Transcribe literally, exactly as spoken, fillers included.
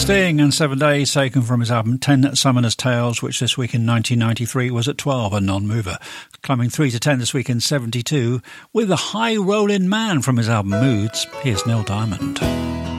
Sting and Seven Days, taken from his album Ten Summoners Tales, which this week in nineteen ninety-three was at twelve, a non-mover. Climbing three to ten this week in seventy-two with The High Rollin' Man from his album Moods. Here's Neil Diamond.